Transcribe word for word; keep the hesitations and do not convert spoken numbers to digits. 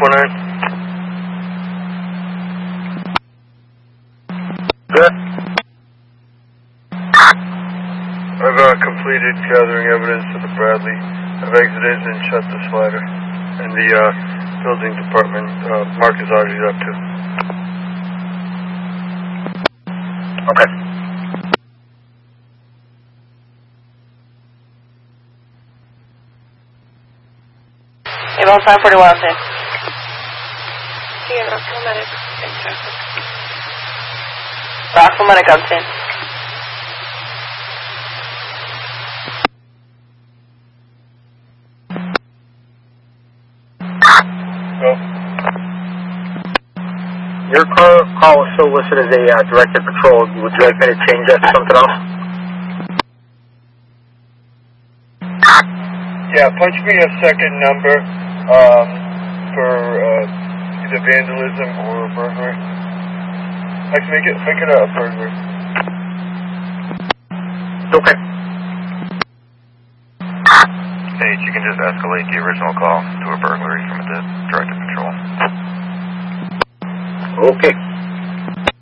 four nine. Good. I've uh, completed gathering evidence of the Bradley. I've exited and shut the slider. And the uh, building department, uh, Mark is already up to. Okay. Able five forty-one, I'll say. Yeah, Rockville Medic in traffic. Rockville Medic, I'm saying. Your call, call was still listed as a uh, directed patrol. Would you like me to change that to something else? Yeah, punch me a second number um, for uh, either vandalism or burglary. Actually, make it, make it a burglary. Okay. Hey, you can just escalate the original call to a burglary from a directed patrol. Okay.